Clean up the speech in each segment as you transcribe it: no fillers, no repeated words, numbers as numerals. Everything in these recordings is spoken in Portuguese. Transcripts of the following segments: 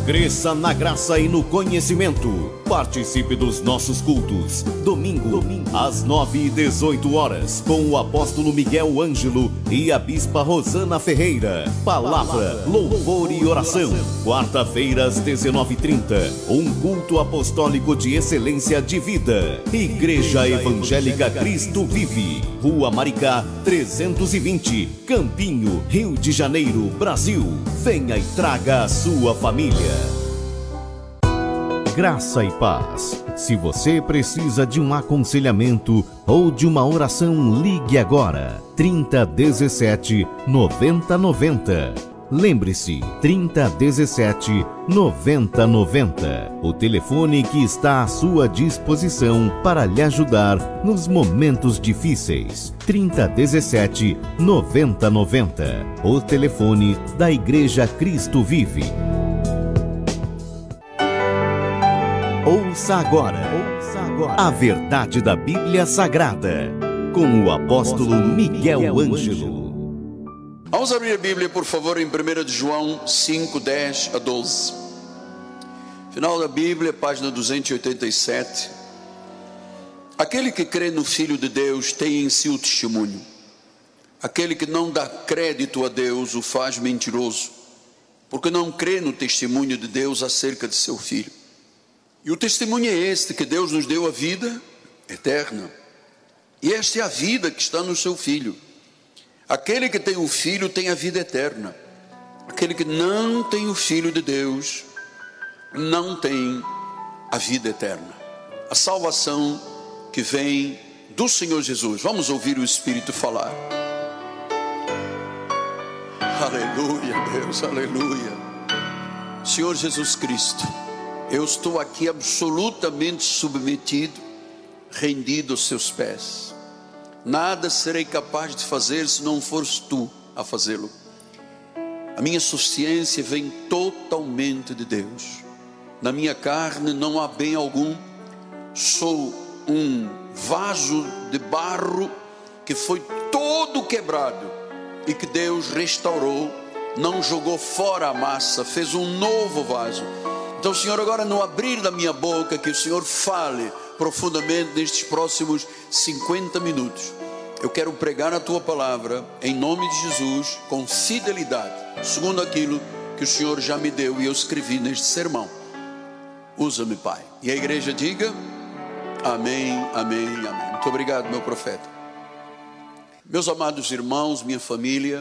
Cresça na graça e no conhecimento. Participe dos nossos cultos. Domingo, às 9h18, com o apóstolo Miguel Ângelo e a bispa Rosana Ferreira. Palavra, louvor e oração. Quarta-feira, às 19h30, um culto apostólico de excelência de vida. Igreja Evangélica Cristo Vive. Rua Maricá, 320, Campinho, Rio de Janeiro, Brasil. Venha e traga a sua família. Graça e paz. Se você precisa de um aconselhamento ou de uma oração, ligue agora. 3017 9090. Lembre-se, 3017 9090. O telefone que está à sua disposição para lhe ajudar nos momentos difíceis. 3017 9090. O telefone da Igreja Cristo Vive. Ouça agora a verdade da Bíblia Sagrada, com o apóstolo Miguel Ângelo. Vamos abrir a Bíblia, por favor, em 1 de João 5, 10 a 12. Final da Bíblia, página 287. Aquele que crê no Filho de Deus tem em si o testemunho. Aquele que não dá crédito a Deus o faz mentiroso, porque não crê no testemunho de Deus acerca de seu Filho. E o testemunho é este, que Deus nos deu a vida eterna. E esta é a vida que está no seu Filho. Aquele que tem o Filho tem a vida eterna. Aquele que não tem o Filho de Deus não tem a vida eterna. A salvação que vem do Senhor Jesus. Vamos ouvir o Espírito falar. Aleluia, Deus, aleluia. Senhor Jesus Cristo, eu estou aqui absolutamente submetido, rendido aos seus pés. Nada serei capaz de fazer se não fores tu a fazê-lo. A minha suficiência vem totalmente de Deus. Na minha carne não há bem algum. Sou um vaso de barro que foi todo quebrado e que Deus restaurou, não jogou fora a massa, fez um novo vaso. Então, Senhor, agora no abrir da minha boca, que o Senhor fale profundamente nestes próximos 50 minutos. Eu quero pregar a Tua palavra em nome de Jesus, com fidelidade, segundo aquilo que o Senhor já me deu e eu escrevi neste sermão. Usa-me, Pai. E a igreja diga amém, amém, amém. Muito obrigado, meu profeta. Meus amados irmãos, minha família,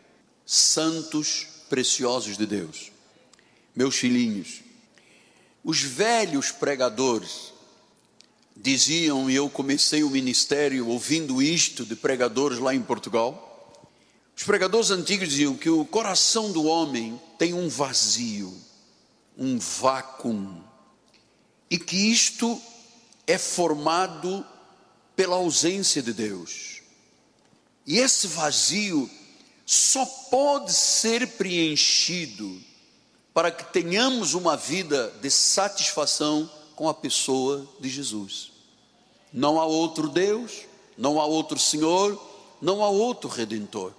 santos preciosos de Deus, meus filhinhos, os velhos pregadores diziam, e eu comecei o ministério ouvindo isto de pregadores lá em Portugal. Os pregadores antigos diziam que o coração do homem tem um vazio, um vácuo, e que isto é formado pela ausência de Deus. E esse vazio só pode ser preenchido para que tenhamos uma vida de satisfação com a pessoa de Jesus. Não há outro Deus, não há outro Senhor, não há outro Redentor.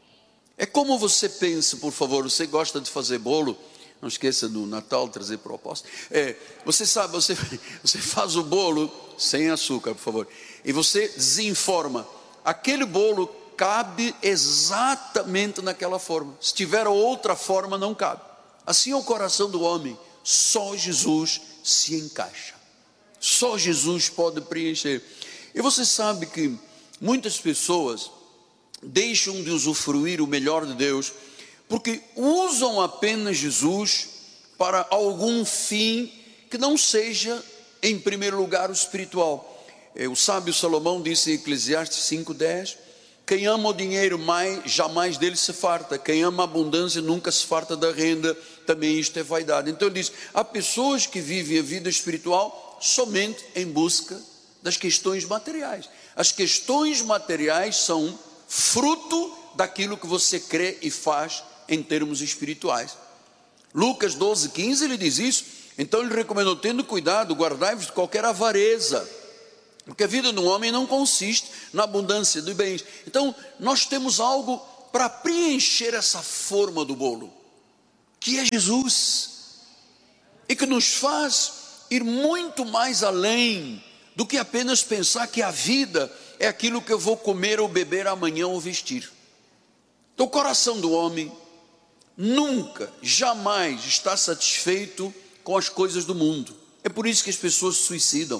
É como você pensa, por favor, você gosta de fazer bolo, não esqueça no Natal trazer para o apóstolo. Você sabe, você faz o bolo sem açúcar, por favor, e você desenforma. Aquele bolo cabe exatamente naquela forma. Se tiver outra forma, não cabe. Assim é o coração do homem. Só Jesus se encaixa. Só Jesus pode preencher. E você sabe que muitas pessoas deixam de usufruir o melhor de Deus porque usam apenas Jesus para algum fim que não seja, em primeiro lugar, o espiritual. O sábio Salomão disse em Eclesiastes 5:10: quem ama o dinheiro jamais dele se farta. Quem ama a abundância nunca se farta da renda. Também isto é vaidade. Então ele diz, há pessoas que vivem a vida espiritual somente em busca das questões materiais. As questões materiais são fruto daquilo que você crê e faz em termos espirituais. Lucas 12:15 ele diz isso. Então ele recomendou, tendo cuidado, guardai-vos de qualquer avareza, porque a vida do homem não consiste na abundância de bens. Então nós temos algo para preencher essa forma do bolo, que é Jesus. e que nos faz ir muito mais além do que apenas pensar que a vida é aquilo que eu vou comer ou beber amanhã ou vestir. Então, o coração do homem nunca, jamais está satisfeito com as coisas do mundo. É por isso que as pessoas se suicidam.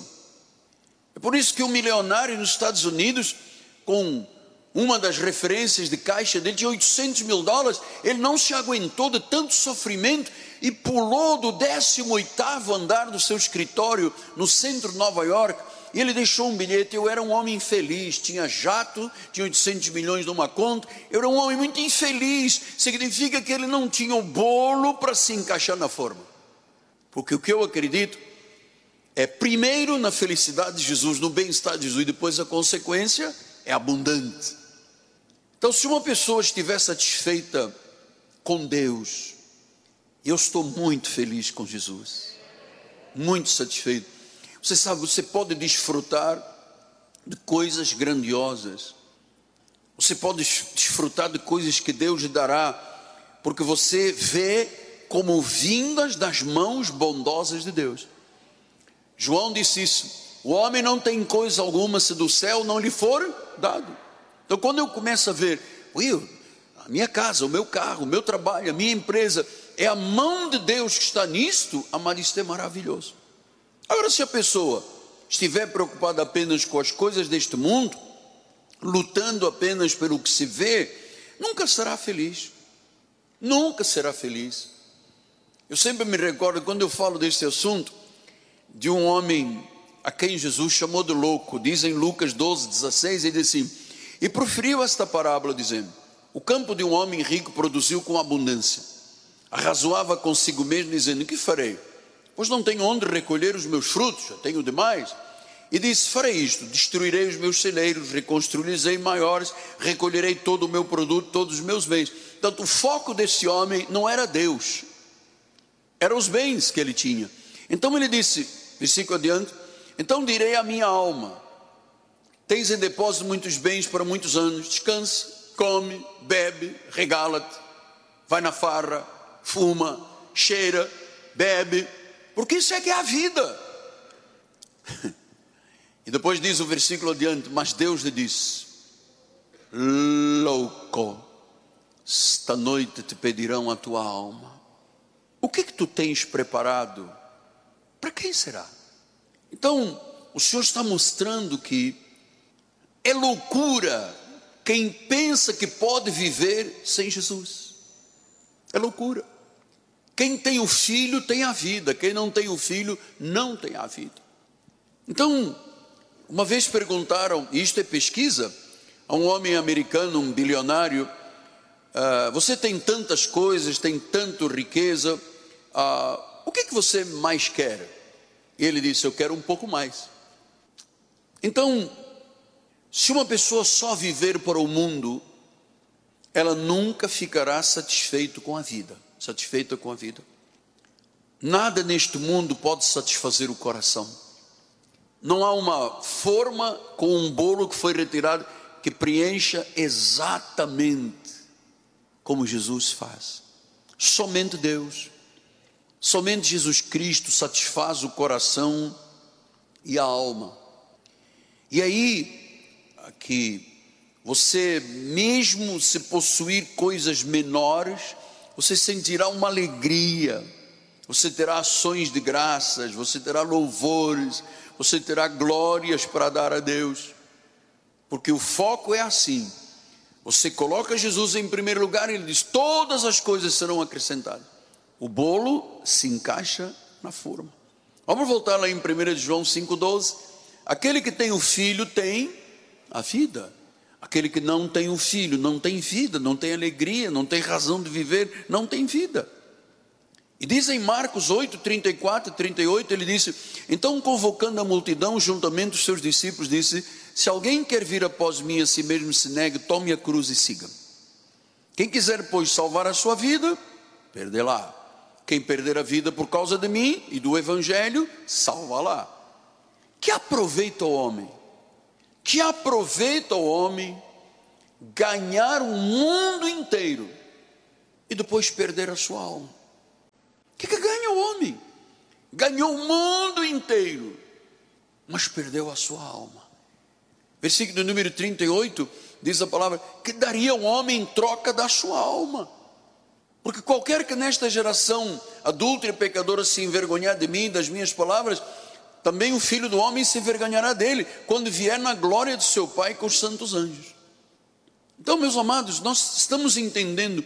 É por isso que um milionário nos Estados Unidos, com uma das referências de caixa dele, tinha $800 mil, ele não se aguentou de tanto sofrimento e pulou do 18º andar do seu escritório no centro de Nova York, e ele deixou um bilhete: eu era um homem infeliz, tinha jato, tinha 800 milhões numa conta, eu era um homem muito infeliz. Significa que ele não tinha o bolo para se encaixar na forma. Porque o que eu acredito é, primeiro na felicidade de Jesus, no bem-estar de Jesus, e depois a consequência é abundante. Então, se uma pessoa estiver satisfeita com Deus, eu estou muito feliz com Jesus, muito satisfeito. Você sabe, você pode desfrutar de coisas grandiosas, você pode desfrutar de coisas que Deus lhe dará, porque você vê como vindas das mãos bondosas de Deus. João disse isso: o homem não tem coisa alguma se do céu não lhe for dado. Então, quando eu começo a ver, a minha casa, o meu carro, o meu trabalho, a minha empresa, é a mão de Deus que está nisto, amado, isto é maravilhoso. Agora, se a pessoa estiver preocupada apenas com as coisas deste mundo, lutando apenas pelo que se vê, nunca será feliz. Nunca será feliz. Eu sempre me recordo, quando eu falo deste assunto, de um homem a quem Jesus chamou de louco. Diz em Lucas 12:16, ele diz assim: e proferiu esta parábola dizendo: o campo de um homem rico produziu com abundância. Arrazoava consigo mesmo dizendo: o que farei? Pois não tenho onde recolher os meus frutos, já tenho demais. E disse: farei isto, destruirei os meus celeiros, reconstruirei maiores, recolherei todo o meu produto, todos os meus bens. Portanto, o foco desse homem não era Deus, eram os bens que ele tinha. Então ele disse, versículo adiante: então direi à minha alma: tens em depósito muitos bens para muitos anos, descansa, come, bebe, regala-te, vai na farra, fuma, cheira, bebe, porque isso é que é a vida. E depois diz o versículo adiante: mas Deus lhe disse: louco, esta noite te pedirão a tua alma. O que tu tens preparado? Para quem será? Então, o Senhor está mostrando que é loucura quem pensa que pode viver sem Jesus. É loucura. Quem tem o filho tem a vida, quem não tem o filho não tem a vida. Então, uma vez perguntaram, e isto é pesquisa, a um homem americano, um bilionário: você tem tantas coisas, tem tanta riqueza, o que você mais quer? E ele disse: eu quero um pouco mais. Então, se uma pessoa só viver para o mundo, ela nunca ficará satisfeita com a vida. Nada neste mundo pode satisfazer o coração. Não há uma forma com um bolo que foi retirado que preencha exatamente como Jesus faz. Somente Deus, somente Jesus Cristo satisfaz o coração e a alma. E aí, aqui, você mesmo se possuir coisas menores, você sentirá uma alegria, você terá ações de graças, você terá louvores, você terá glórias para dar a Deus, porque o foco é assim: você coloca Jesus em primeiro lugar e ele diz: todas as coisas serão acrescentadas. O bolo se encaixa na forma. Vamos voltar lá em 1 João 5,12. Aquele que tem o filho tem a vida. Aquele que não tem o filho não tem vida, não tem alegria, não tem razão de viver, não tem vida. E diz em Marcos 8, 34 e 38, ele disse: então, convocando a multidão juntamente os seus discípulos, disse: se alguém quer vir após mim, a si mesmo se negue, tome a cruz e siga. Quem quiser, pois, salvar a sua vida, perdê-la. Quem perder a vida por causa de mim e do evangelho, salva-la. Que aproveita o homem? Que aproveita o homem ganhar o mundo inteiro e depois perder a sua alma? O que ganha o homem? ganhou o mundo inteiro, mas perdeu a sua alma. Versículo número 38, diz a palavra, que daria um homem em troca da sua alma? Porque qualquer que nesta geração adúltera e pecadora se envergonhar de mim, das minhas palavras, também o Filho do Homem se envergonhará dele, quando vier na glória de seu Pai com os santos anjos. Então, meus amados, nós estamos entendendo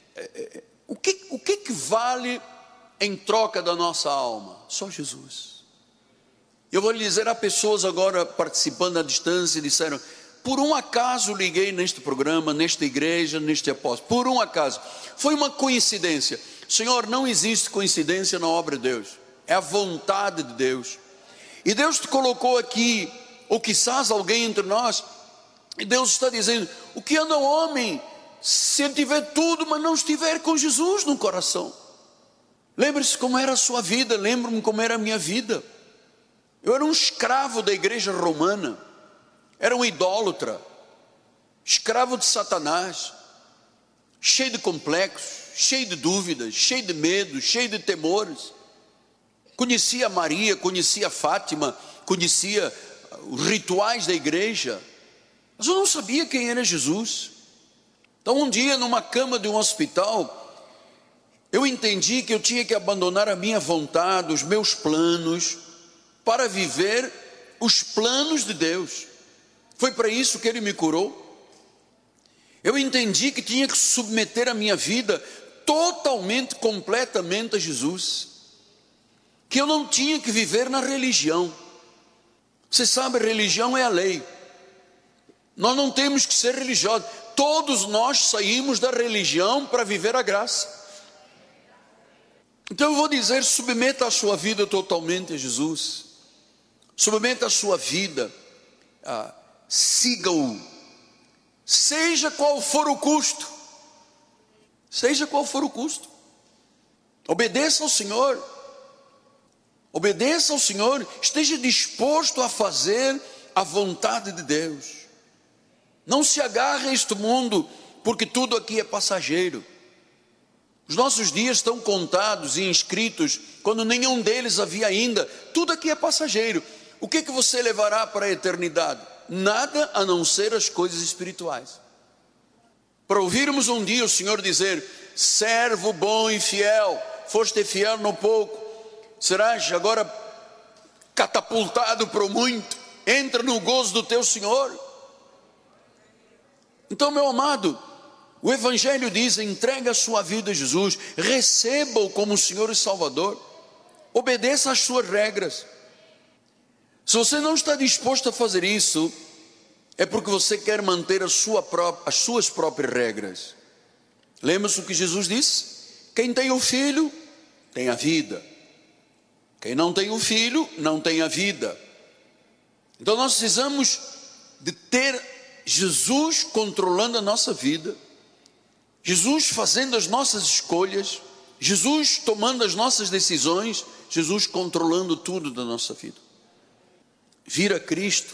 o que vale em troca da nossa alma? Só Jesus. Eu vou lhe dizer, há pessoas agora participando à distância e disseram, por um acaso liguei neste programa, nesta igreja, neste apóstolo, por um acaso, foi uma coincidência. Senhor, não existe coincidência na obra de Deus, é a vontade de Deus. E Deus te colocou aqui, ou quizás alguém entre nós, e Deus está dizendo, o que anda o homem, se ele tiver tudo, mas não estiver com Jesus no coração? Lembre-se como era a sua vida, lembro-me como era a minha vida. Eu era um escravo da igreja romana, era um idólatra, escravo de Satanás, cheio de complexos, cheio de dúvidas, cheio de medos, cheio de temores. Conhecia Maria, conhecia Fátima, conhecia os rituais da igreja, mas eu não sabia quem era Jesus. Então um dia, numa cama de um hospital, eu entendi que eu tinha que abandonar a minha vontade, os meus planos, para viver os planos de Deus. Foi para isso que Ele me curou. Eu entendi que tinha que submeter a minha vida totalmente, completamente a Jesus, que eu não tinha que viver na religião. Você sabe, religião é a lei. Nós não temos que ser religiosos. Todos nós saímos da religião para viver a graça. Então eu vou dizer, submeta a sua vida totalmente a Jesus. Submeta a sua vida, siga-o, seja qual for o custo. Seja qual for o custo. Obedeça ao Senhor. Obedeça ao Senhor, esteja disposto a fazer a vontade de Deus. Não se agarre a este mundo, porque tudo aqui é passageiro. Os nossos dias estão contados e inscritos, quando nenhum deles havia ainda. Tudo aqui é passageiro. O que você levará para a eternidade? Nada a não ser as coisas espirituais. Para ouvirmos um dia o Senhor dizer, servo bom e fiel, foste fiel no pouco, serás agora catapultado para o muito, entra no gozo do teu Senhor. Então, meu amado, o Evangelho diz, entrega a sua vida a Jesus, receba-o como Senhor e Salvador, obedeça às suas regras. Se você não está disposto a fazer isso, é porque você quer manter as suas próprias regras. Lembra-se o que Jesus disse? Quem tem o Filho, tem a vida. Quem não tem o Filho, não tem a vida. Então nós precisamos de ter Jesus controlando a nossa vida, Jesus fazendo as nossas escolhas, Jesus tomando as nossas decisões, Jesus controlando tudo da nossa vida. Vir a Cristo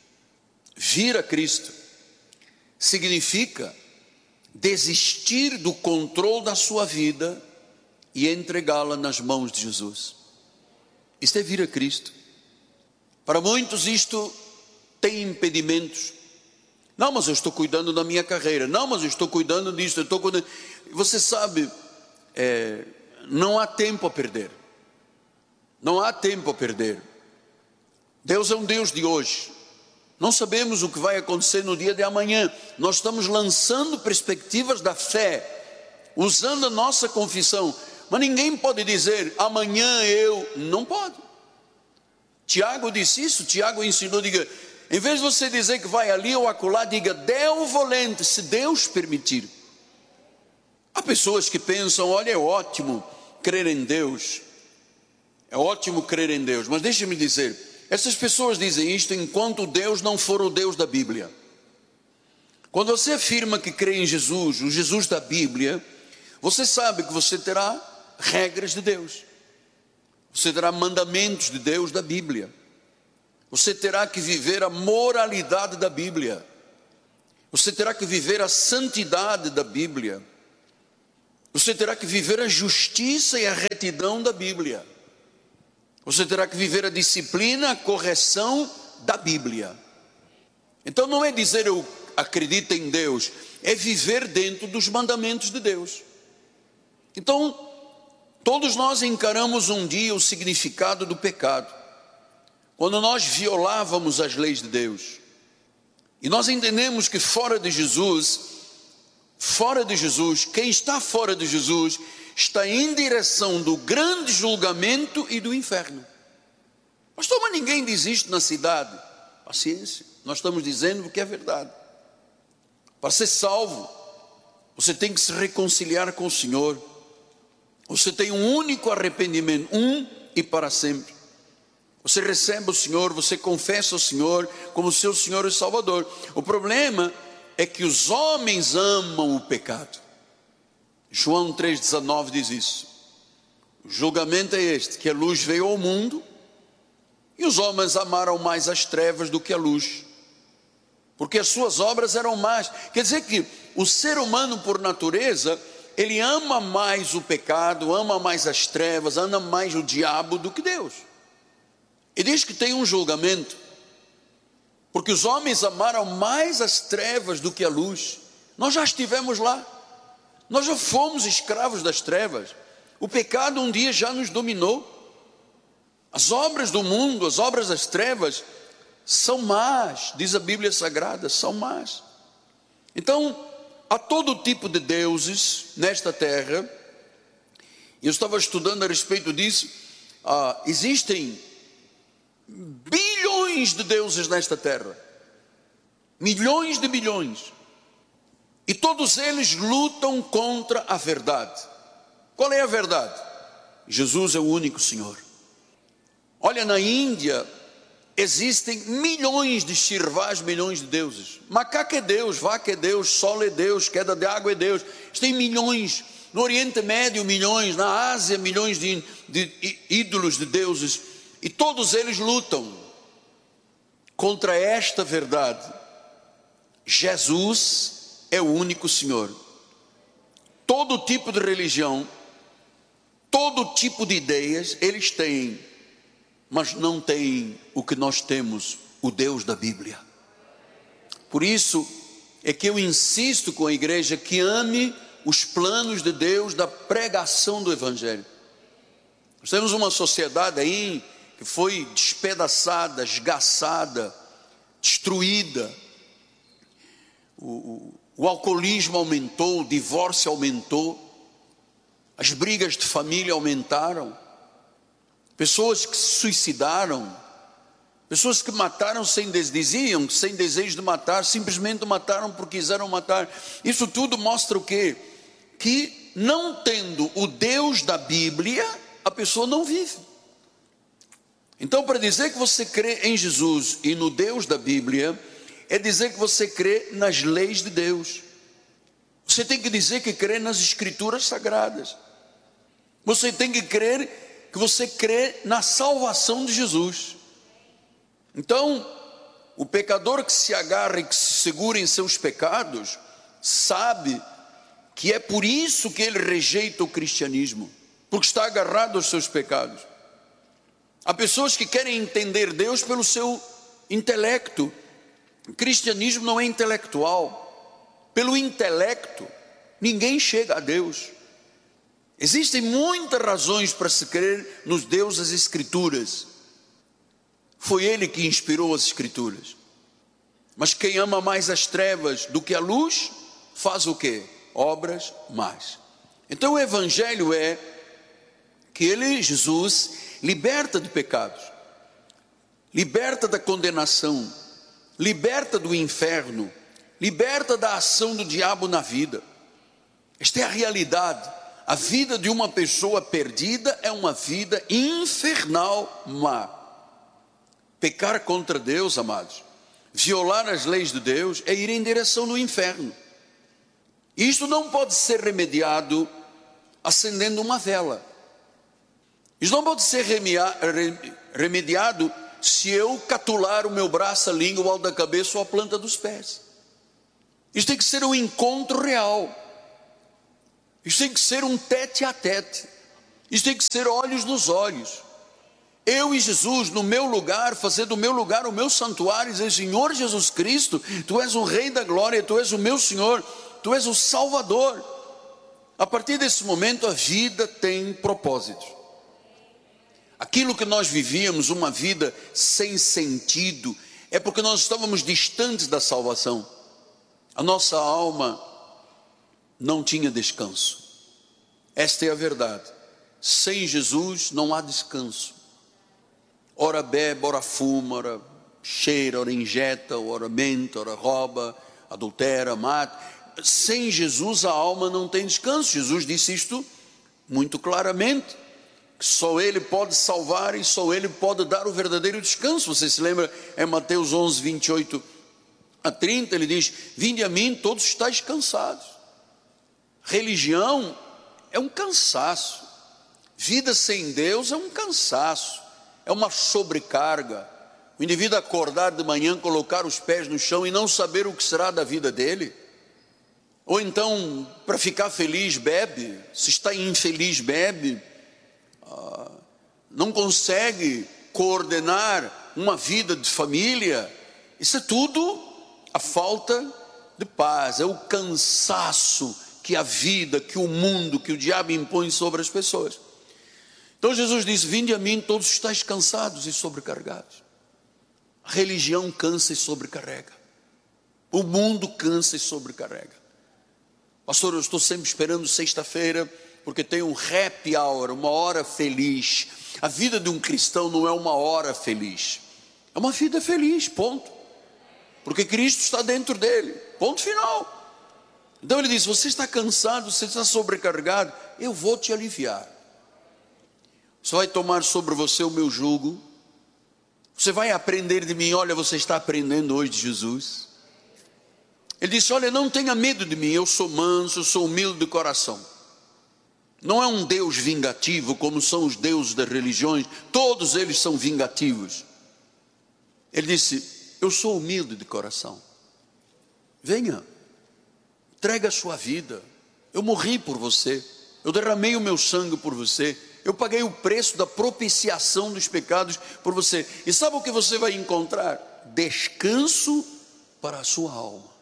significa desistir do controle da sua vida e entregá-la nas mãos de Jesus. Isto é vir a Cristo. Para muitos isto tem impedimentos. Não, mas eu estou cuidando da minha carreira. Não, mas eu estou cuidando disto, eu estou cuidando. Você sabe, não há tempo a perder. Não há tempo a perder. Deus é um Deus de hoje. Não sabemos o que vai acontecer no dia de amanhã. Nós estamos lançando perspectivas da fé, usando a nossa confissão. Mas ninguém pode dizer, amanhã eu... Não pode. Tiago disse isso, Tiago ensinou, diga, em vez de você dizer que vai ali ou acolá, diga, Deo volente, se Deus permitir. Há pessoas que pensam, olha, é ótimo crer em Deus. É ótimo crer em Deus, mas deixe-me dizer, essas pessoas dizem isto enquanto Deus não for o Deus da Bíblia. Quando você afirma que crê em Jesus, o Jesus da Bíblia, você sabe que você terá regras de Deus. Você terá mandamentos de Deus da Bíblia. Você terá que viver a moralidade da Bíblia. Você terá que viver a santidade da Bíblia. Você terá que viver a justiça e a retidão da Bíblia. Você terá que viver a disciplina, a correção da Bíblia. Então não é dizer eu acredito em Deus, é viver dentro dos mandamentos de Deus. Então, todos nós encaramos um dia o significado do pecado, quando nós violávamos as leis de Deus. E nós entendemos que fora de Jesus, quem está fora de Jesus, está em direção do grande julgamento e do inferno. Pastor, mas ninguém diz isto na cidade. Paciência, nós estamos dizendo o que é verdade. Para ser salvo, você tem que se reconciliar com o Senhor. Você tem um único arrependimento, um e para sempre. Você recebe o Senhor, você confessa o Senhor como seu Senhor e Salvador. O problema é que os homens amam o pecado. João 3,19 diz isso. O julgamento é este, que a luz veio ao mundo, e os homens amaram mais as trevas do que a luz, porque as suas obras eram más. Quer dizer que o ser humano, por natureza, ele ama mais o pecado, ama mais as trevas, ama mais o diabo do que Deus. E diz que tem um julgamento, porque os homens amaram mais as trevas do que a luz. Nós já estivemos lá, nós já fomos escravos das trevas. O pecado um dia já nos dominou. As obras do mundo, as obras das trevas são más, diz a Bíblia Sagrada, são más. Então, há todo tipo de deuses nesta terra. Eu estava estudando a respeito disso. Existem bilhões de deuses nesta terra, milhões de bilhões, e todos eles lutam contra a verdade. Qual é a verdade? Jesus é o único Senhor. Olha, na Índia existem milhões de Shirvás, milhões de deuses. Macaco é Deus, vaca é Deus, sol é Deus, queda de água é Deus. Tem milhões. No Oriente Médio, milhões. Na Ásia, milhões de ídolos de deuses. E todos eles lutam contra esta verdade. Jesus é o único Senhor. Todo tipo de religião, todo tipo de ideias eles têm, mas não têm o que nós temos, o Deus da Bíblia. Por isso é que eu insisto com a igreja que ame os planos de Deus da pregação do Evangelho. Nós temos uma sociedade aí que foi despedaçada, esgaçada, destruída. O alcoolismo aumentou, o divórcio aumentou, as brigas de família aumentaram, pessoas que se suicidaram, pessoas que mataram sem desejo de matar, simplesmente mataram porque quiseram matar. Isso tudo mostra o quê? Que não tendo o Deus da Bíblia, a pessoa não vive. Então, para dizer que você crê em Jesus e no Deus da Bíblia, é dizer que você crê nas leis de Deus. Você tem que dizer que crê nas Escrituras Sagradas. Você tem que crer que você crê na salvação de Jesus. Então, o pecador que se agarra e que se segura em seus pecados, sabe que é por isso que ele rejeita o cristianismo, porque está agarrado aos seus pecados. Há pessoas que querem entender Deus pelo seu intelecto. O cristianismo não é intelectual. Pelo intelecto, ninguém chega a Deus. Existem muitas razões para se crer nos Deus das Escrituras. Foi Ele que inspirou as Escrituras. Mas quem ama mais as trevas do que a luz, faz o quê? Obras más. Então o Evangelho é que Ele, Jesus, liberta de pecados, liberta da condenação, liberta do inferno, liberta da ação do diabo na vida. Esta é a realidade. A vida de uma pessoa perdida é uma vida infernal má. Pecar contra Deus, amados, violar as leis de Deus é ir em direção do inferno. Isto não pode ser remediado acendendo uma vela. Isso não pode ser remediado se eu catular o meu braço, a língua, o alto da cabeça ou a planta dos pés. Isso tem que ser um encontro real. Isso tem que ser um tete a tete. Isso tem que ser olhos nos olhos. Eu e Jesus no meu lugar, fazer do meu lugar o meu santuário, e dizer: Senhor Jesus Cristo, Tu és o Rei da Glória, Tu és o meu Senhor, Tu és o Salvador. A partir desse momento a vida tem propósito. Aquilo que nós vivíamos, uma vida sem sentido, é porque nós estávamos distantes da salvação. A nossa alma não tinha descanso. Esta é a verdade. Sem Jesus não há descanso. Ora bebe, ora fuma, ora cheira, ora injeta, ora mente, ora rouba, adultera, mata. Sem Jesus a alma não tem descanso. Jesus disse isto muito claramente, que só Ele pode salvar e só Ele pode dar o verdadeiro descanso. Você se lembra, é Mateus 11, 28 a 30, Ele diz: vinde a mim todos estáis cansados. Religião é um cansaço. Vida sem Deus é um cansaço, é uma sobrecarga. O indivíduo acordar de manhã, colocar os pés no chão e não saber o que será da vida dele. Ou então, para ficar feliz, bebe. Se está infeliz, bebe. Não consegue coordenar uma vida de família. Isso é tudo a falta de paz, é o cansaço que a vida, que o mundo, que o diabo impõe sobre as pessoas. Então Jesus disse: vinde a mim todos estáis cansados e sobrecarregados. A religião cansa e sobrecarrega. O mundo cansa e sobrecarrega. Pastor, eu estou sempre esperando sexta-feira, porque tem um happy hour, uma hora feliz. A vida de um cristão não é uma hora feliz, é uma vida feliz, ponto. Porque Cristo está dentro dele, ponto final. Então ele diz: você está cansado, você está sobrecarregado, eu vou te aliviar. Você vai tomar sobre você o meu jugo, você vai aprender de mim. Olha, você está aprendendo hoje de Jesus. Ele disse: olha, não tenha medo de mim, eu sou manso, eu sou humilde de coração. Não é um Deus vingativo como são os deuses das religiões, todos eles são vingativos. Ele disse: eu sou humilde de coração. Venha, entregue a sua vida. Eu morri por você, eu derramei o meu sangue por você, eu paguei o preço da propiciação dos pecados por você. E sabe o que você vai encontrar? Descanso para a sua alma.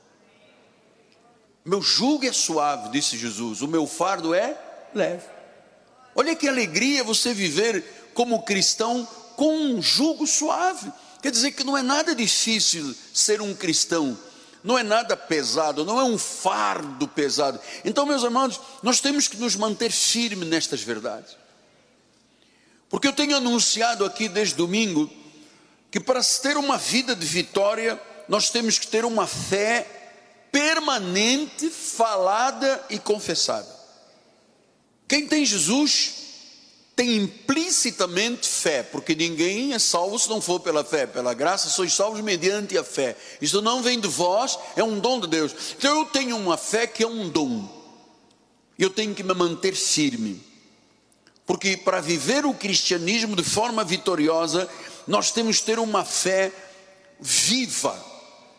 Meu jugo é suave, disse Jesus, o meu fardo é leve. Olha que alegria você viver como cristão com um jugo suave. Quer dizer que não é nada difícil ser um cristão, não é nada pesado, não é um fardo pesado. Então, meus irmãos, nós temos que nos manter firmes nestas verdades. Porque eu tenho anunciado aqui desde domingo que para ter uma vida de vitória, nós temos que ter uma fé permanente, falada e confessada. Quem tem Jesus tem implicitamente fé, porque ninguém é salvo se não for pela fé. Pela graça sois salvos mediante a fé. Isso não vem de vós, é um dom de Deus. Então eu tenho uma fé que é um dom, e eu tenho que me manter firme, porque para viver o cristianismo de forma vitoriosa, nós temos que ter uma fé viva.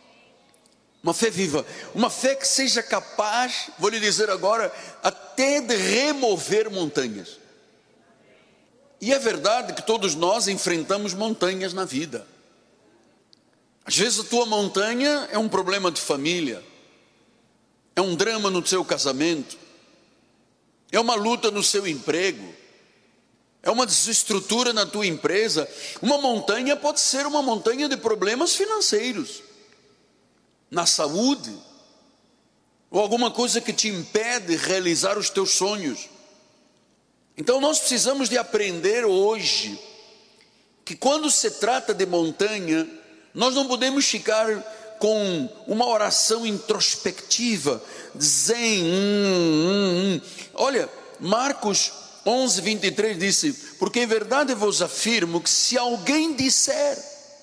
Uma fé viva, uma fé que seja capaz, vou lhe dizer agora, até de remover montanhas. E é verdade que todos nós enfrentamos montanhas na vida. Às vezes a tua montanha é um problema de família, é um drama no seu casamento, é uma luta no seu emprego, é uma desestrutura na tua empresa. Uma montanha pode ser uma montanha de problemas financeiros, na saúde, ou alguma coisa que te impede de realizar os teus sonhos. Então nós precisamos de aprender hoje, que quando se trata de montanha, nós não podemos ficar com uma oração introspectiva, zen. Olha, Marcos 11, 23 disse: porque em verdade vos afirmo que se alguém disser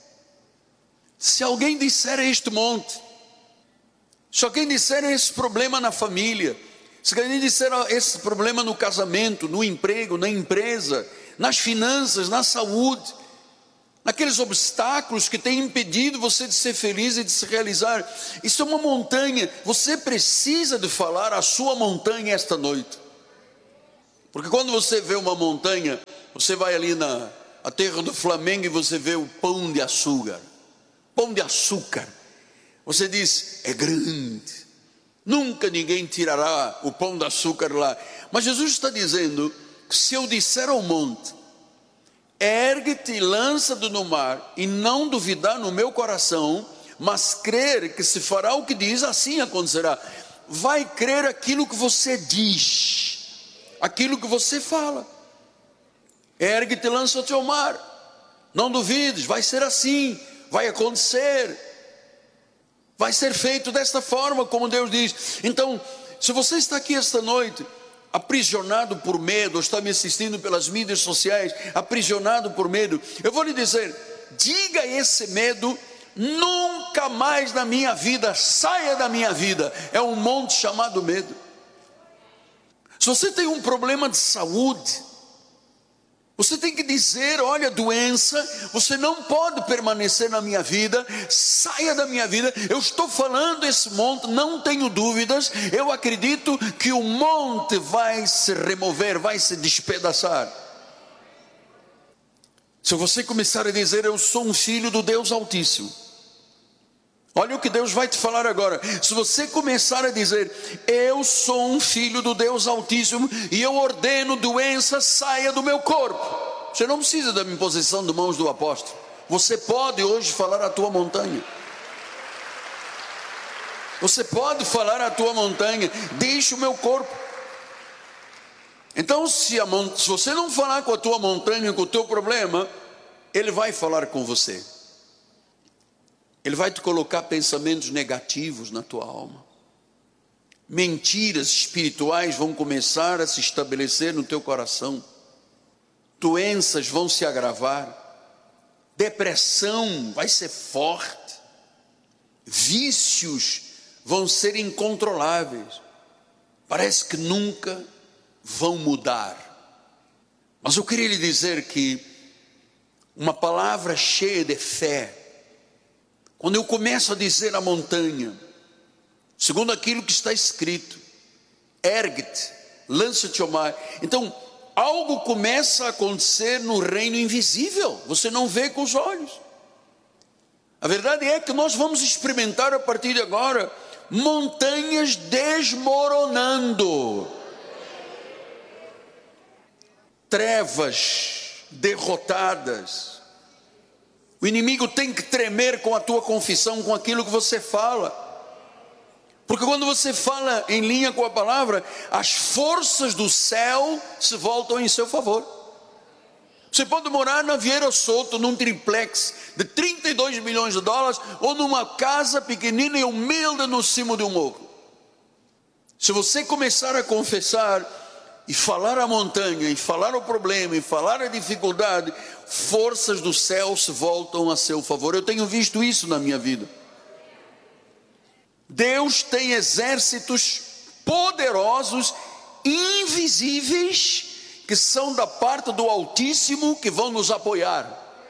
a este monte, se alguém disser esse problema na família, se alguém disser esse problema no casamento, no emprego, na empresa, nas finanças, na saúde, naqueles obstáculos que têm impedido você de ser feliz e de se realizar, isso é uma montanha. Você precisa de falar a sua montanha esta noite, porque quando você vê uma montanha, você vai ali a terra do Flamengo e você vê o pão de açúcar. Pão de açúcar. Você diz, é grande. Nunca ninguém tirará o pão de açúcar lá. Mas Jesus está dizendo que se eu disser ao monte, ergue-te e lança-te no mar, e não duvidar no meu coração, mas crer que se fará o que diz, assim acontecerá. Vai crer aquilo que você diz, aquilo que você fala. Ergue-te e lança-te ao mar. Não duvides, vai ser assim, vai acontecer. Vai ser feito desta forma, como Deus diz. Então, se você está aqui esta noite, aprisionado por medo, ou está me assistindo pelas mídias sociais, aprisionado por medo, eu vou lhe dizer, diga esse medo, nunca mais na minha vida, saia da minha vida. É um monte chamado medo. Se você tem um problema de saúde, você tem que dizer, olha, doença, você não pode permanecer na minha vida, saia da minha vida. Eu estou falando esse monte, não tenho dúvidas, eu acredito que o monte vai se remover, vai se despedaçar. Se você começar a dizer, eu sou um filho do Deus Altíssimo, olha o que Deus vai te falar agora. Se você começar a dizer, eu sou um filho do Deus Altíssimo, e eu ordeno, doença, saia do meu corpo. Você não precisa da imposição de mãos do apóstolo. Você pode hoje falar à tua montanha. Você pode falar à tua montanha, deixa o meu corpo. Então se você não falar com a tua montanha, com o teu problema, ele vai falar com você. Ele vai te colocar pensamentos negativos na tua alma. Mentiras espirituais vão começar a se estabelecer no teu coração. Doenças vão se agravar. Depressão vai ser forte. Vícios vão ser incontroláveis. Parece que nunca vão mudar. Mas eu queria lhe dizer que uma palavra cheia de fé, quando eu começo a dizer à montanha, segundo aquilo que está escrito, ergue-te, lança-te ao mar. Então, algo começa a acontecer no reino invisível, você não vê com os olhos. A verdade é que nós vamos experimentar a partir de agora, montanhas desmoronando, trevas derrotadas. O inimigo tem que tremer com a tua confissão, com aquilo que você fala. Porque quando você fala em linha com a palavra, as forças do céu se voltam em seu favor. Você pode morar na Vieira Soto, num triplex de 32 milhões de dólares, ou numa casa pequenina e humilde no cimo de um morro. Se você começar a confessar e falar a montanha, e falar o problema, e falar a dificuldade, forças do céu se voltam a seu favor. Eu tenho visto isso na minha vida. Deus tem exércitos poderosos, invisíveis, que são da parte do Altíssimo, que vão nos apoiar.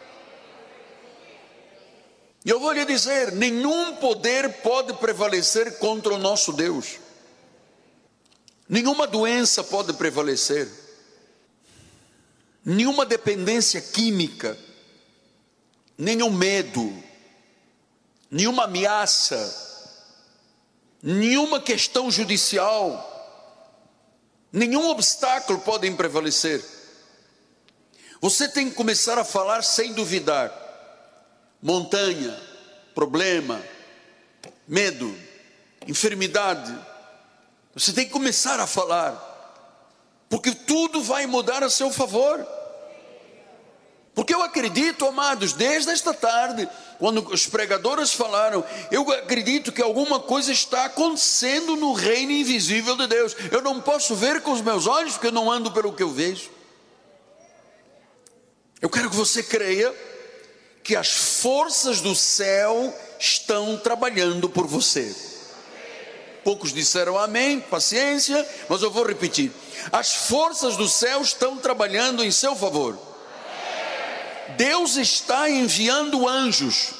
E eu vou lhe dizer, nenhum poder pode prevalecer contra o nosso Deus. Nenhuma doença pode prevalecer. Nenhuma dependência química, nenhum medo, nenhuma ameaça, nenhuma questão judicial, nenhum obstáculo podem prevalecer. Você tem que começar a falar sem duvidar. Montanha, problema, medo, enfermidade. Você tem que começar a falar, porque tudo vai mudar a seu favor. Porque eu acredito, amados, desde esta tarde, quando os pregadores falaram, eu acredito que alguma coisa está acontecendo no reino invisível de Deus. Eu não posso ver com os meus olhos, porque eu não ando pelo que eu vejo. Eu quero que você creia que as forças do céu estão trabalhando por você. Poucos disseram amém, paciência, mas eu vou repetir. As forças do céu estão trabalhando em seu favor. Deus está enviando anjos.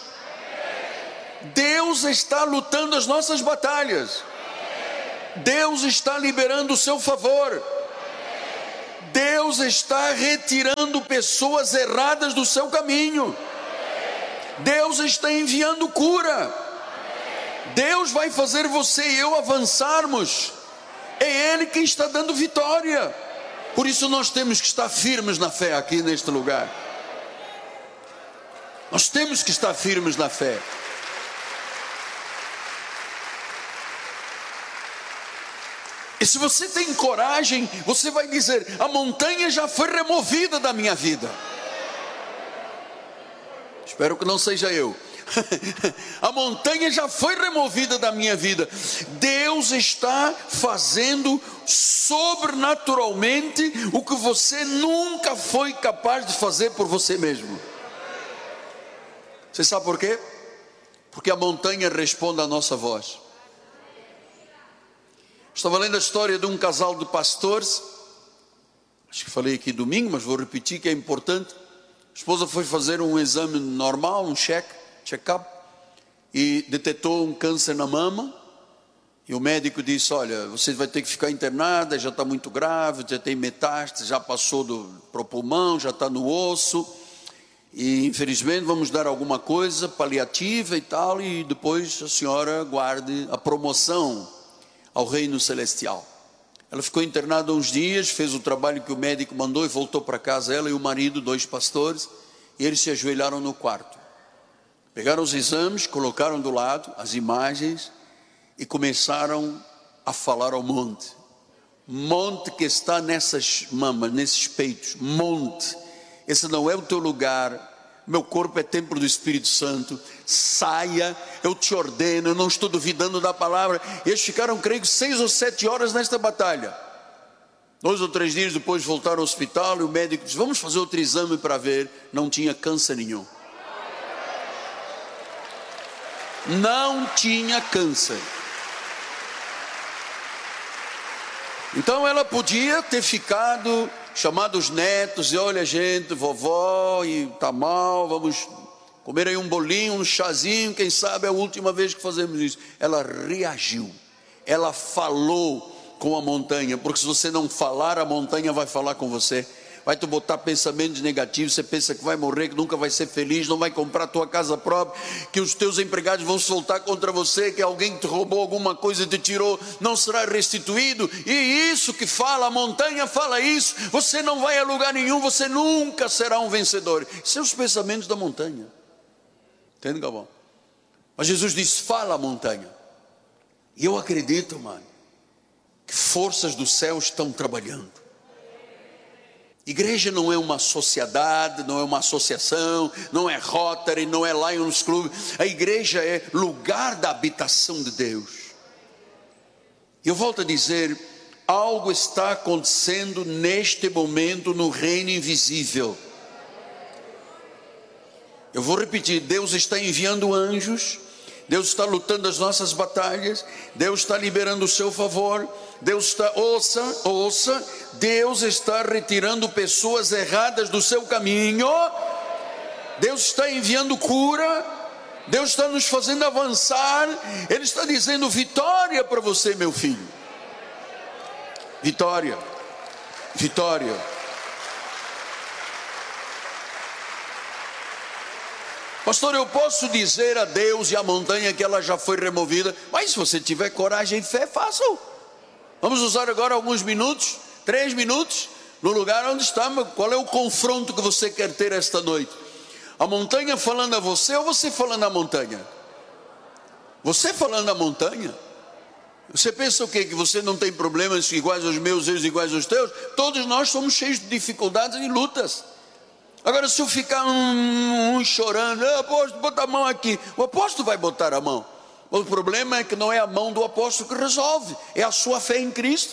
Deus está lutando as nossas batalhas. Deus está liberando o seu favor. Deus está retirando pessoas erradas do seu caminho. Deus está enviando cura. Deus vai fazer você e eu avançarmos. É Ele quem está dando vitória. Por isso nós temos que estar firmes na fé aqui neste lugar. Nós temos que estar firmes na fé. E se você tem coragem, você vai dizer: a montanha já foi removida da minha vida. Espero que não seja eu. A montanha já foi removida da minha vida. Deus está fazendo sobrenaturalmente o que você nunca foi capaz de fazer por você mesmo. Você sabe por quê? Porque a montanha responde à nossa voz. Estava lendo a história de um casal de pastores. Acho que falei aqui domingo, mas vou repetir que é importante. A esposa foi fazer um exame normal, um check-up, e detectou um câncer na mama. E o médico disse: olha, você vai ter que ficar internada, já está muito grave, já tem metástase, já passou para o pulmão, já está no osso, e infelizmente vamos dar alguma coisa paliativa e tal, e depois a senhora guarde a promoção ao reino celestial. Ela ficou internada uns dias, fez o trabalho que o médico mandou e voltou para casa, ela e o marido, 2 pastores, e eles se ajoelharam no quarto. Pegaram os exames, colocaram do lado as imagens e começaram a falar ao monte. Monte que está nessas mamas, nesses peitos, monte, esse não é o teu lugar. Meu corpo é templo do Espírito Santo. Saia, eu te ordeno, eu não estou duvidando da palavra. E eles ficaram, creio, 6 ou 7 horas nesta batalha. 2 ou 3 dias depois voltaram ao hospital e o médico disse: vamos fazer outro exame para ver. Não tinha câncer nenhum. Não tinha câncer. Então ela podia ter ficado, chamado os netos e: olha gente, vovó e tá mal, vamos comer aí um bolinho, um chazinho, quem sabe é a última vez que fazemos isso. Ela reagiu, ela falou com a montanha, porque se você não falar, a montanha vai falar com você. Vai te botar pensamentos negativos, você pensa que vai morrer, que nunca vai ser feliz, não vai comprar tua casa própria, que os teus empregados vão se voltar contra você, que alguém te roubou alguma coisa e te tirou, não será restituído. E isso que fala, a montanha fala isso, você não vai a lugar nenhum, você nunca será um vencedor. São os pensamentos da montanha. Entende, Galvão? Mas Jesus disse: fala a montanha. E eu acredito, mano, que forças do céu estão trabalhando. Igreja não é uma sociedade, não é uma associação, não é Rotary, não é Lions Club. A igreja é lugar da habitação de Deus. Eu volto a dizer, algo está acontecendo neste momento no reino invisível. Eu vou repetir, Deus está enviando anjos, Deus está lutando as nossas batalhas, Deus está liberando o seu favor, Deus está, ouça, Deus está retirando pessoas erradas do seu caminho, Deus está enviando cura, Deus está nos fazendo avançar, Ele está dizendo vitória para você, meu filho. Vitória, vitória. Pastor, eu posso dizer a Deus e à montanha que ela já foi removida, mas se você tiver coragem e fé, faça-o. Vamos usar agora alguns minutos, 3 minutos, no lugar onde está. Qual é o confronto que você quer ter esta noite? A montanha falando a você ou você falando à montanha? Você falando à montanha? Você pensa o quê? Que você não tem problemas iguais aos meus, eles iguais aos teus? Todos nós somos cheios de dificuldades e lutas. Agora, se eu ficar chorando: apóstolo, bota a mão aqui, o apóstolo vai botar a mão. O problema é que não é a mão do apóstolo que resolve, é a sua fé em Cristo.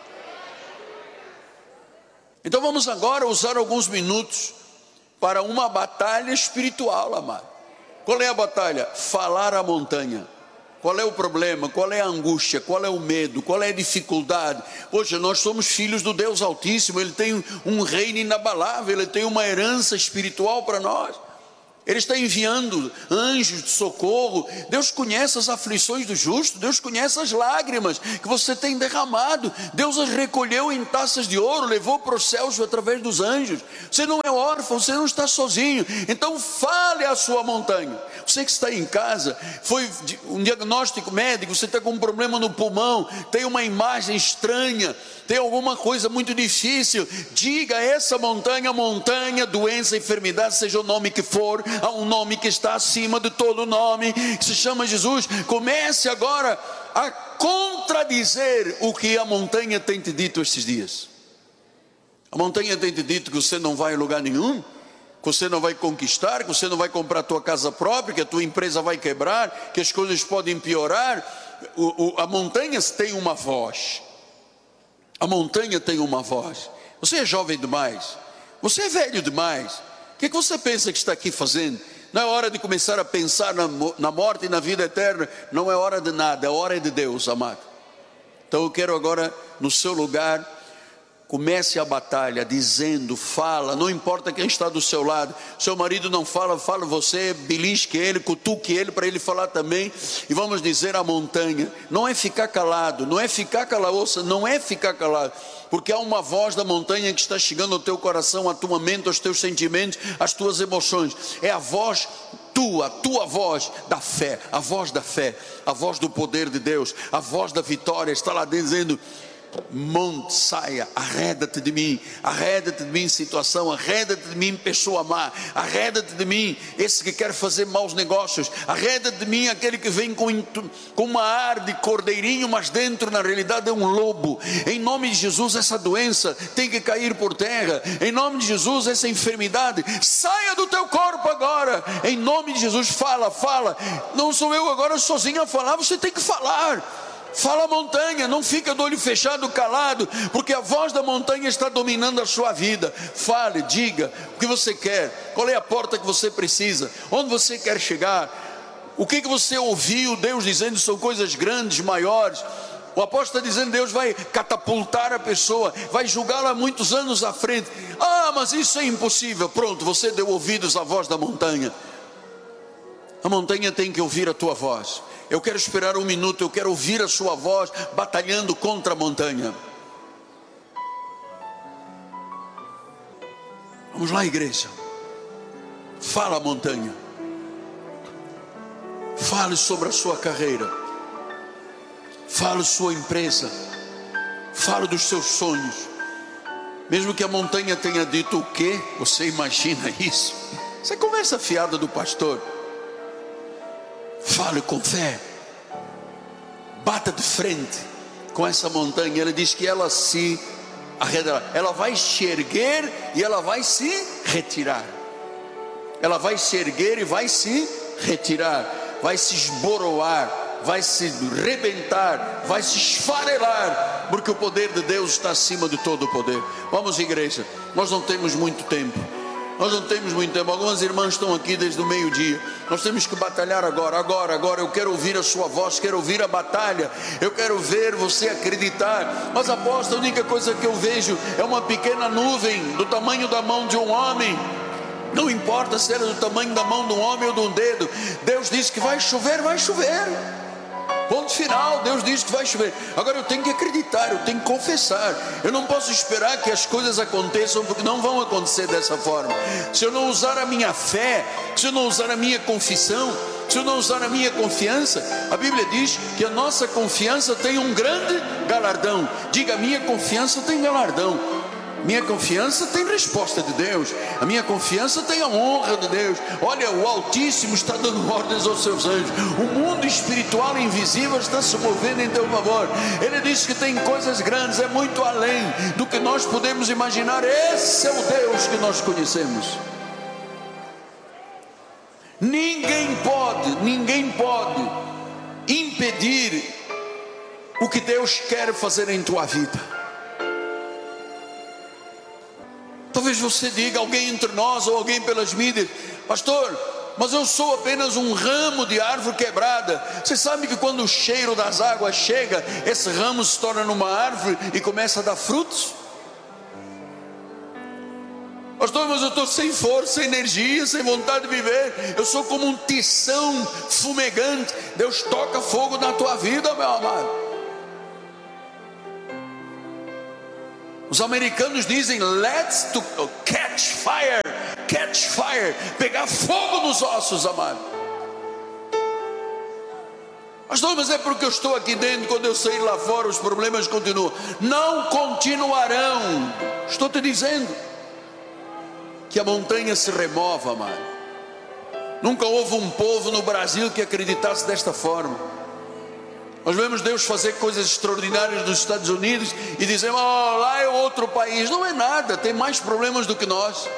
Então vamos agora usar alguns minutos para uma batalha espiritual, amado. Qual é a batalha? Falar à montanha. Qual é o problema? Qual é a angústia? Qual é o medo? Qual é a dificuldade? Poxa, nós somos filhos do Deus Altíssimo. Ele tem um reino inabalável, Ele tem uma herança espiritual para nós. Ele está enviando anjos de socorro. Deus conhece as aflições do justo. Deus conhece as lágrimas que você tem derramado. Deus as recolheu em taças de ouro, levou para os céus através dos anjos. Você não é órfão, você não está sozinho. Então fale à sua montanha. Você que está em casa, foi um diagnóstico médico, você está com um problema no pulmão, tem uma imagem estranha, tem alguma coisa muito difícil, diga a essa montanha, doença, enfermidade, seja o nome que for, há um nome que está acima de todo nome, que se chama Jesus. Comece agora a contradizer o que a montanha tem te dito estes dias. A montanha tem te dito que você não vai a lugar nenhum, que você não vai conquistar, que você não vai comprar a tua casa própria, que a tua empresa vai quebrar, que as coisas podem piorar. A montanha tem uma voz. A montanha tem uma voz. Você é jovem demais, você é velho demais. O que você pensa que está aqui fazendo? Não é hora de começar a pensar na morte e na vida eterna. Não é hora de nada, é hora de Deus, amado. Então eu quero agora, no seu lugar, comece a batalha dizendo, fala, não importa quem está do seu lado. Seu marido não fala, fala você, belisque ele, cutuque ele para ele falar também. E vamos dizer à montanha, não é ficar calado, não é ficar cala-ossa, não é ficar calado, porque há uma voz da montanha que está chegando ao teu coração, à tua mente, aos teus sentimentos, às tuas emoções. É a voz tua voz da fé, a voz da fé, a voz do poder de Deus, a voz da vitória. Está lá dizendo: monte, saia, arreda-te de mim situação, arreda-te de mim pessoa má, arreda-te de mim esse que quer fazer maus negócios, arreda-te de mim aquele que vem com uma ar de cordeirinho, mas dentro na realidade é um lobo. Em nome de Jesus, essa doença tem que cair por terra. Em nome de Jesus, essa enfermidade saia do teu corpo agora. Em nome de Jesus, fala. Não sou eu agora sozinho a falar, você tem que falar. Fala a montanha, não fica do olho fechado, calado, porque a voz da montanha está dominando a sua vida. Fale, diga o que você quer, qual é a porta que você precisa, onde você quer chegar, o que você ouviu Deus dizendo. São coisas grandes, maiores. O apóstolo está dizendo: Deus vai catapultar a pessoa, vai julgá-la muitos anos à frente. Ah, mas isso é impossível. Pronto, você deu ouvidos à voz da montanha. A montanha tem que ouvir a tua voz. Eu quero esperar um minuto, eu quero ouvir a sua voz batalhando contra a montanha. Vamos lá, igreja. Fala, montanha. Fale sobre a sua carreira. Fale sua empresa. Fale dos seus sonhos. Mesmo que a montanha tenha dito o quê? Você imagina isso? Isso é conversa fiada do pastor. Fale com fé, bata de frente com essa montanha. Ele diz que ela se arredará, ela vai se erguer e ela vai se retirar. Ela vai se erguer e vai se retirar, vai se esboroar, vai se rebentar, vai se esfarelar, porque o poder de Deus está acima de todo o poder. Vamos, igreja, nós não temos muito tempo. Algumas irmãs estão aqui desde o meio-dia. Nós temos que batalhar agora. Eu quero ouvir a sua voz, quero ouvir a batalha. Eu quero ver você acreditar. Mas apóstolo, a única coisa que eu vejo é uma pequena nuvem do tamanho da mão de um homem. Não importa se era do tamanho da mão de um homem ou de um dedo. Deus disse que vai chover, vai chover. Ponto final. Deus diz que vai chover. Agora eu tenho que acreditar, eu tenho que confessar. Eu não posso esperar que as coisas aconteçam, porque não vão acontecer dessa forma. Se eu não usar a minha fé, se eu não usar a minha confissão, se eu não usar a minha confiança, a Bíblia diz que a nossa confiança tem um grande galardão. Diga: a minha confiança tem galardão. Minha confiança tem resposta de Deus. A minha confiança tem a honra de Deus. Olha, o Altíssimo está dando ordens aos seus anjos. O mundo espiritual e invisível está se movendo em teu favor. Ele diz que tem coisas grandes, é muito além do que nós podemos imaginar. Esse é o Deus que nós conhecemos. Ninguém pode impedir o que Deus quer fazer em tua vida. Talvez você diga, alguém entre nós ou alguém pelas mídias: pastor, mas eu sou apenas um ramo de árvore quebrada. Você sabe que quando o cheiro das águas chega, esse ramo se torna numa árvore e começa a dar frutos? Pastor, mas eu estou sem força, sem energia, sem vontade de viver. Eu sou como um tição fumegante. Deus toca fogo na tua vida, meu amado. Os americanos dizem let's to catch fire, pegar fogo nos ossos, amado. Pastor, mas é porque eu estou aqui dentro, quando eu sair lá fora os problemas continuam. Não continuarão. Estou te dizendo que a montanha se remova, amado. Nunca houve um povo no Brasil que acreditasse desta forma. Nós vemos Deus fazer coisas extraordinárias nos Estados Unidos e dizemos, lá é outro país. Não é nada, tem mais problemas do que nós.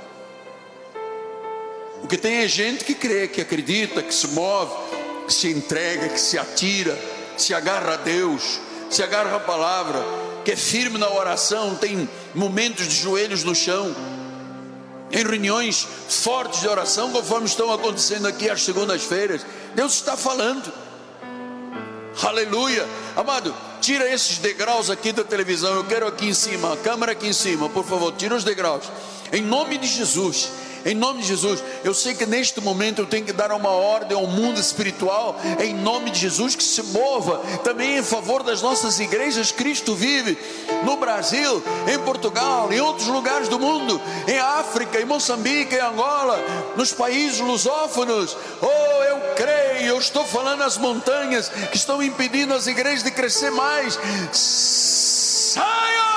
O que tem é gente que crê, que acredita, que se move, que se entrega, que se atira, se agarra a Deus, se agarra à palavra, que é firme na oração, tem momentos de joelhos no chão, em reuniões fortes de oração, conforme estão acontecendo aqui às segundas-feiras. Deus está falando. Aleluia. Amado, tira esses degraus aqui da televisão. Eu quero aqui em cima, a câmera aqui em cima, por favor, tira os degraus, em nome de Jesus. Em nome de Jesus. Eu sei que neste momento eu tenho que dar uma ordem ao mundo espiritual, em nome de Jesus, que se mova também em favor das nossas igrejas. Cristo vive no Brasil, em Portugal, em outros lugares do mundo, em África, em Moçambique, em Angola, nos países lusófonos. Oh, eu creio, eu estou falando às montanhas que estão impedindo as igrejas de crescer mais. Saiam!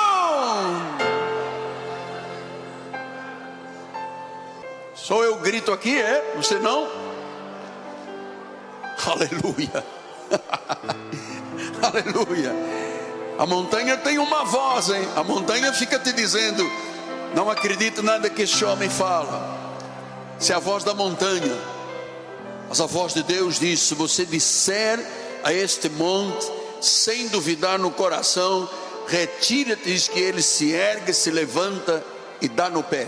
Só eu grito aqui, é? Você não? Aleluia. Aleluia. A montanha tem uma voz, hein? A montanha fica te dizendo, não acredito nada que este homem fala. Se é a voz da montanha. Mas a voz de Deus diz, se você disser a este monte, sem duvidar no coração, retira-te, diz que ele se ergue, se levanta e dá no pé.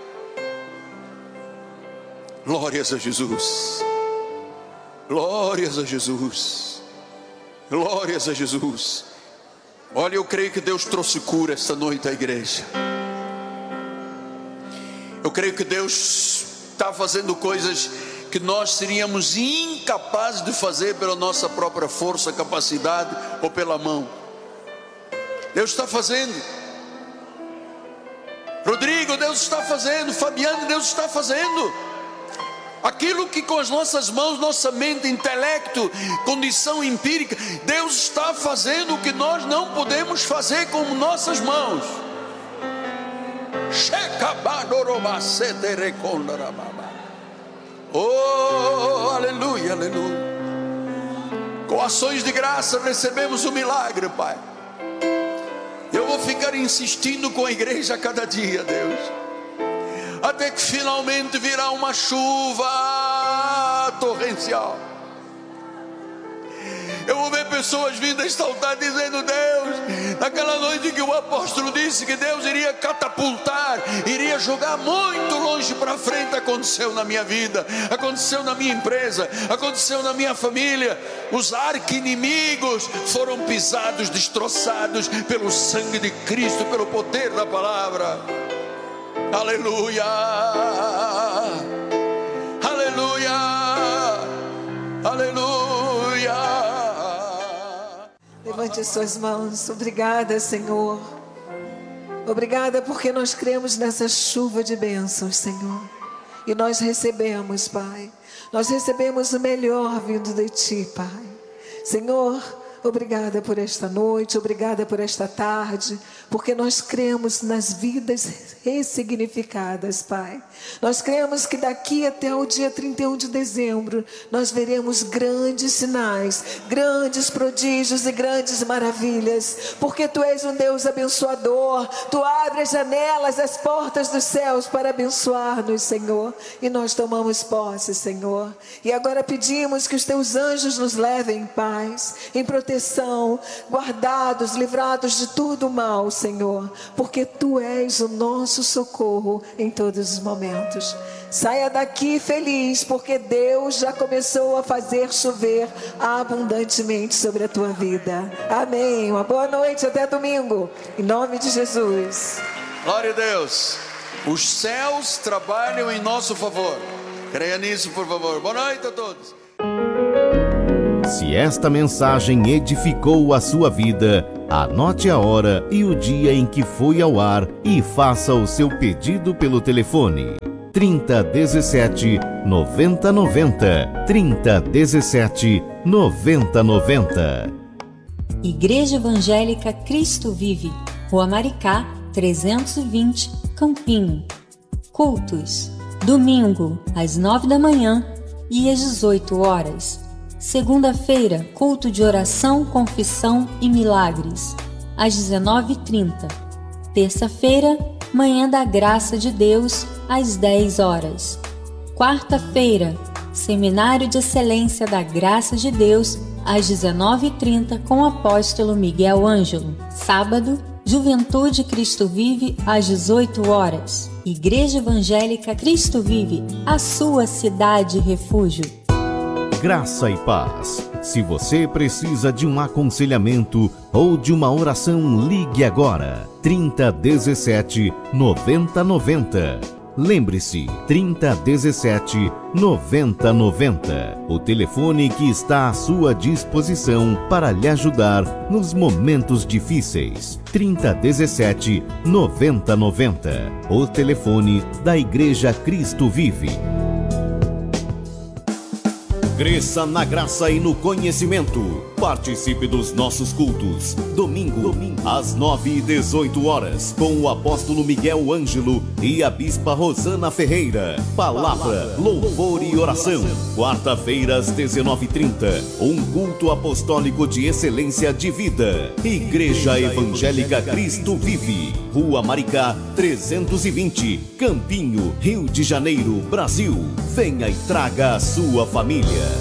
Glórias a Jesus. Glórias a Jesus. Glórias a Jesus. Olha, eu creio que Deus trouxe cura esta noite à igreja. Eu creio que Deus está fazendo coisas que nós seríamos incapazes de fazer pela nossa própria força, capacidade ou pela mão. Deus está fazendo. Rodrigo, Deus está fazendo. Fabiano, Deus está fazendo. Aquilo que com as nossas mãos, nossa mente, intelecto, condição empírica, Deus está fazendo o que nós não podemos fazer com nossas mãos. Oh, aleluia, aleluia. Com ações de graça recebemos o milagre, Pai. Eu vou ficar insistindo com a igreja a cada dia, Deus, até que finalmente virá uma chuva torrencial. Eu vou ver pessoas vindo a este altar dizendo, Deus, naquela noite que o apóstolo disse que Deus iria catapultar, iria jogar muito longe para frente, aconteceu na minha vida, aconteceu na minha empresa, aconteceu na minha família. Os arqui-inimigos foram pisados, destroçados pelo sangue de Cristo, pelo poder da palavra. Aleluia, aleluia, aleluia. Levante suas mãos. Obrigada, Senhor. Obrigada porque nós cremos nessa chuva de bênçãos, Senhor. E nós recebemos, Pai. Nós recebemos o melhor vindo de Ti, Pai. Senhor, obrigada por esta noite, obrigada por esta tarde, porque nós cremos nas vidas ressignificadas, Pai. Nós cremos que daqui até o dia 31 de dezembro, nós veremos grandes sinais, grandes prodígios e grandes maravilhas, porque Tu és um Deus abençoador. Tu abres as janelas, as portas dos céus para abençoar-nos, Senhor, e nós tomamos posse, Senhor. E agora pedimos que os Teus anjos nos levem em paz, em proteção, guardados, livrados de todo o mal, Senhor, porque Tu és o nosso socorro em todos os momentos. Saia daqui feliz, porque Deus já começou a fazer chover abundantemente sobre a tua vida. Amém. Uma boa noite, até domingo, em nome de Jesus. Glória a Deus. Os céus trabalham em nosso favor. Creia nisso, por favor. Boa noite a todos. Se esta mensagem edificou a sua vida, anote a hora e o dia em que foi ao ar e faça o seu pedido pelo telefone 3017 9090. 3017 9090. Igreja Evangélica Cristo Vive, Rua Maricá, 320, Campinho. Cultos: domingo, às 9 da manhã e às 18 horas. Segunda-feira, culto de oração, confissão e milagres, às 19h30. Terça-feira, manhã da graça de Deus, às 10 horas. Quarta-feira, seminário de excelência da graça de Deus, às 19h30, com o apóstolo Miguel Ângelo. Sábado, Juventude Cristo Vive, às 18 horas. Igreja Evangélica Cristo Vive, a sua cidade refúgio. Graça e paz. Se você precisa de um aconselhamento ou de uma oração, ligue agora. 3017 9090. Lembre-se, 3017 9090. O telefone que está à sua disposição para lhe ajudar nos momentos difíceis. 3017 9090. O telefone da Igreja Cristo Vive. Cresça na graça e no conhecimento. Participe dos nossos cultos. Domingo, às 9h18, com o apóstolo Miguel Ângelo e a bispa Rosana Ferreira. Palavra, louvor e oração. Quarta-feira, às 19h30, um culto apostólico de excelência de vida. Igreja Evangélica Cristo Vive, Rua Maricá, 320, Campinho, Rio de Janeiro, Brasil. Venha e traga a sua família.